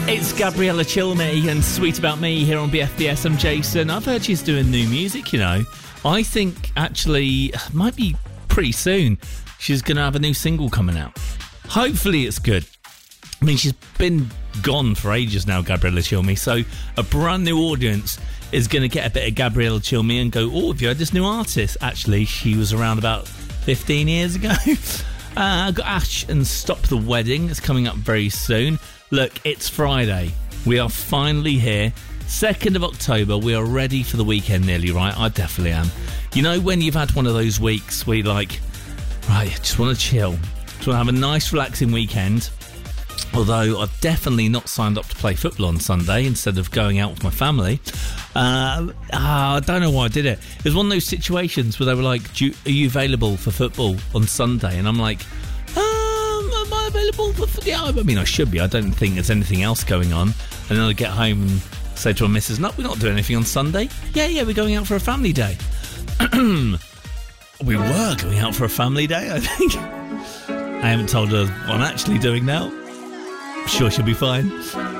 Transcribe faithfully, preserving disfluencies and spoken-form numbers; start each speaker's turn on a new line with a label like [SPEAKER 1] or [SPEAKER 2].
[SPEAKER 1] It's Gabriella Chilme and Sweet About Me here on B F B S. I'm Jason. I've heard she's doing new music, you know. I think, actually, might be pretty soon, she's going to have a new single coming out. Hopefully it's good. I mean, she's been gone for ages now, Gabriella Chilme, so a brand new audience is going to get a bit of Gabriella Chilme and go, oh, have you heard this new artist? Actually, she was around about fifteen years ago. uh, I've got Ash and Stop the Wedding. It's coming up very soon. Look, it's Friday. We are finally here. second of October. We are ready for the weekend nearly, right? I definitely am. You know when you've had one of those weeks where you're like, right, just want to chill. Just want to have a nice, relaxing weekend. Although I've definitely not signed up to play football on Sunday instead of going out with my family. Uh, I don't know why I did it. It was one of those situations where they were like, Do you, are you available for football on Sunday? And I'm like, um, am I available for football? Yeah, I mean, I should be. I don't think there's anything else going on. And then I get home and say to my missus, no, we're not doing anything on Sunday. Yeah, yeah, we're going out for a family day. We were going out for a family day, I think. I haven't told her what I'm actually doing now. I'm sure she'll be fine.